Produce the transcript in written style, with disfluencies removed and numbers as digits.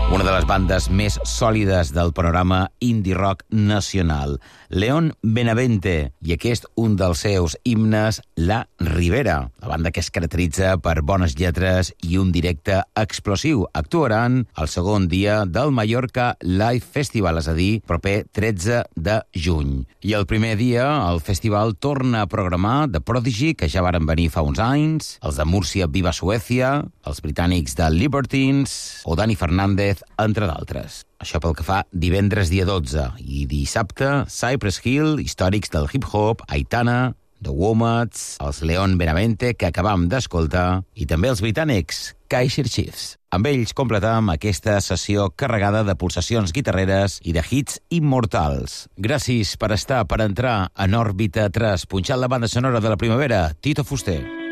Una de les bandes més sòlides del panorama indie rock nacional, León Benavente, i aquest un dels seus himnes, La Ribera, la banda que es caracteritza per bones lletres i un directe explosiu. Actuaran el segon dia del Mallorca Live Festival, és a dir, proper 13 de juny. I el primer dia el festival torna a programar The Prodigy, que ja varen venir fa uns anys, els de Múrcia Viva Suècia, els britànics de Libertines o Dani Fernández, entre d'altres. Això pel que fa divendres dia 12 i dissabte Cypress Hill, històrics del hip-hop, Aitana, The Wombats, els León Benavente, que acabam d'escoltar, i també els britànics Kaiser Chiefs. Amb ells completam aquesta sessió carregada de pulsacions guitarreres i de hits immortals. Gràcies per estar, per entrar en òrbita 3, punxant la banda sonora de la primavera, Tito Fuster.